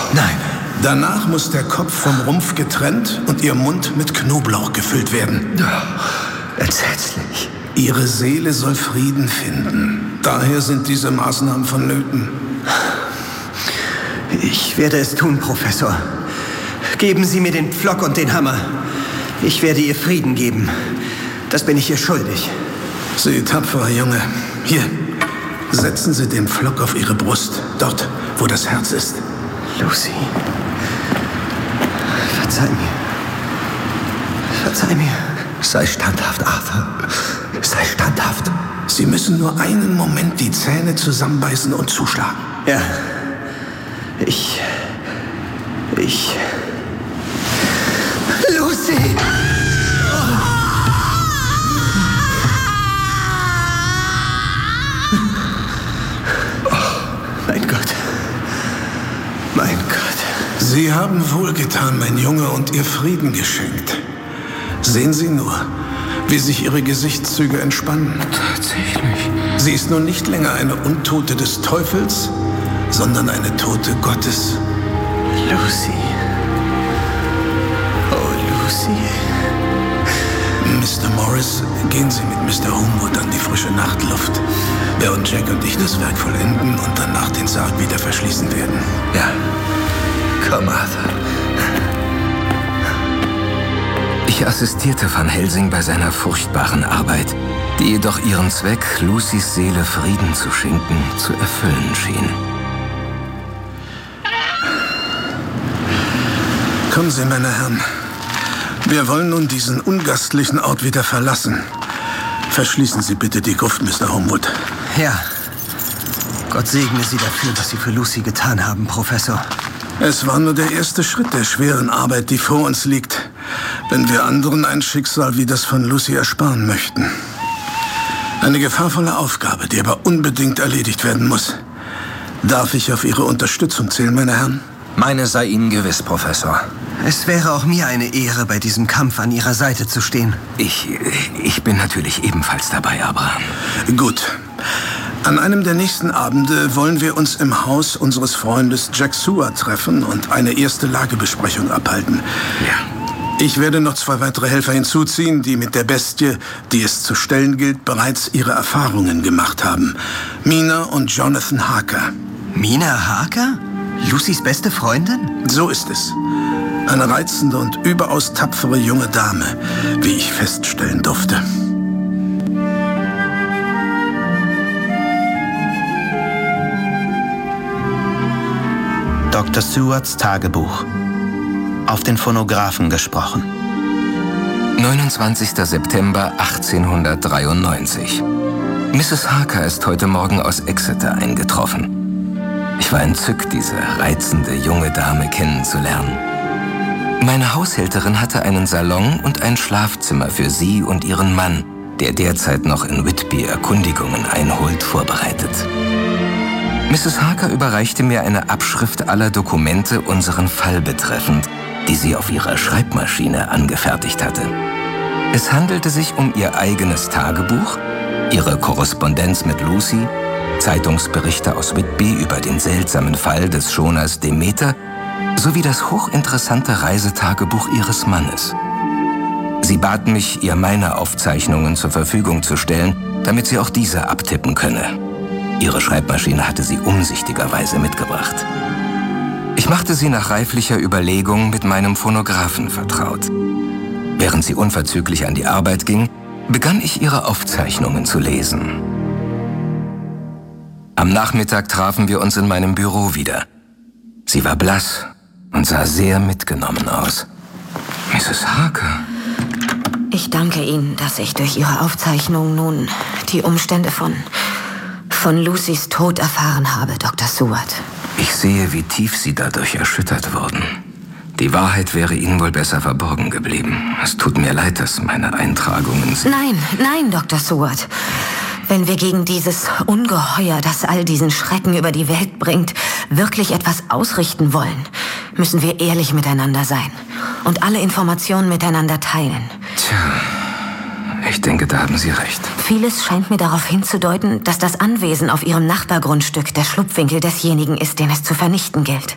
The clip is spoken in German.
Nein. Danach muss der Kopf vom Rumpf getrennt und ihr Mund mit Knoblauch gefüllt werden. Entsetzlich. Ihre Seele soll Frieden finden. Daher sind diese Maßnahmen vonnöten. Ich werde es tun, Professor. Geben Sie mir den Pflock und den Hammer. Ich werde ihr Frieden geben. Das bin ich ihr schuldig. Sie tapferer Junge. Hier, setzen Sie den Pflock auf Ihre Brust. Dort, wo das Herz ist. Lucy. Verzeih mir. Verzeih mir. Sei standhaft, Arthur. Sei standhaft. Sie müssen nur einen Moment die Zähne zusammenbeißen und zuschlagen. Ja. Ich... Lucy! Mein Gott. Mein Gott. Sie haben wohlgetan, mein Junge, und ihr Frieden geschenkt. Sehen Sie nur, wie sich Ihre Gesichtszüge entspannen. Tatsächlich. Sie ist nun nicht länger eine Untote des Teufels, sondern eine Tote Gottes. Lucy. Oh, Lucy. Mr. Morris, gehen Sie mit Mr. Homewood an die frische Nachtluft. Während Jack und ich das Werk vollenden und danach den Sarg wieder verschließen werden. Ja. Komm, Arthur. Ich assistierte Van Helsing bei seiner furchtbaren Arbeit, die jedoch ihren Zweck, Lucys Seele Frieden zu schenken, zu erfüllen schien. Kommen Sie, meine Herren. Wir wollen nun diesen ungastlichen Ort wieder verlassen. Verschließen Sie bitte die Gruft, Mr. Homewood. Ja. Gott segne Sie dafür, was Sie für Lucy getan haben, Professor. Es war nur der erste Schritt der schweren Arbeit, die vor uns liegt, wenn wir anderen ein Schicksal wie das von Lucy ersparen möchten. Eine gefahrvolle Aufgabe, die aber unbedingt erledigt werden muss. Darf ich auf Ihre Unterstützung zählen, meine Herren? Meine sei Ihnen gewiss, Professor. Es wäre auch mir eine Ehre, bei diesem Kampf an Ihrer Seite zu stehen. Ich bin natürlich ebenfalls dabei, Abraham. Gut. An einem der nächsten Abende wollen wir uns im Haus unseres Freundes Jack Seward treffen und eine erste Lagebesprechung abhalten. Ja. Ich werde noch 2 weitere Helfer hinzuziehen, die mit der Bestie, die es zu stellen gilt, bereits ihre Erfahrungen gemacht haben. Mina und Jonathan Harker. Mina Harker? Lucys beste Freundin? So ist es. Eine reizende und überaus tapfere junge Dame, wie ich feststellen durfte. Dr. Sewards Tagebuch. Auf den Phonographen gesprochen. 29. September 1893. Mrs. Harker ist heute Morgen aus Exeter eingetroffen. Ich war entzückt, diese reizende junge Dame kennenzulernen. Meine Haushälterin hatte einen Salon und ein Schlafzimmer für sie und ihren Mann, der derzeit noch in Whitby Erkundigungen einholt, vorbereitet. Mrs. Harker überreichte mir eine Abschrift aller Dokumente unseren Fall betreffend, die sie auf ihrer Schreibmaschine angefertigt hatte. Es handelte sich um ihr eigenes Tagebuch, ihre Korrespondenz mit Lucy, Zeitungsberichte aus Whitby über den seltsamen Fall des Schoners Demeter sowie das hochinteressante Reisetagebuch ihres Mannes. Sie bat mich, ihr meine Aufzeichnungen zur Verfügung zu stellen, damit sie auch diese abtippen könne. Ihre Schreibmaschine hatte sie umsichtigerweise mitgebracht. Ich machte sie nach reiflicher Überlegung mit meinem Phonographen vertraut. Während sie unverzüglich an die Arbeit ging, begann ich ihre Aufzeichnungen zu lesen. Am Nachmittag trafen wir uns in meinem Büro wieder. Sie war blass und sah sehr mitgenommen aus. Mrs. Harker. Ich danke Ihnen, dass ich durch Ihre Aufzeichnung nun die Umstände von Lucys Tod erfahren habe, Dr. Seward. Ich sehe, wie tief Sie dadurch erschüttert wurden. Die Wahrheit wäre Ihnen wohl besser verborgen geblieben. Es tut mir leid, dass meine Eintragungen... Nein, Dr. Seward. Wenn wir gegen dieses Ungeheuer, das all diesen Schrecken über die Welt bringt, wirklich etwas ausrichten wollen, müssen wir ehrlich miteinander sein und alle Informationen miteinander teilen. Tja, ich denke, da haben Sie recht. Vieles scheint mir darauf hinzudeuten, dass das Anwesen auf Ihrem Nachbargrundstück der Schlupfwinkel desjenigen ist, den es zu vernichten gilt.